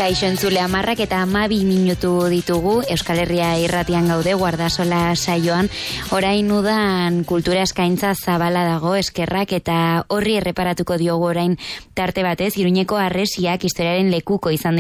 Kaixo entzule, 10:12 minutu ditugu, Euskal Herria irratian gaude, Guardasola saioan, orain udan kultura eskaintza zabala dago, eskerrak, eta horri erreparatuko diogu orain tarte batez, Iruñeko harresiak historiaren lekuko izan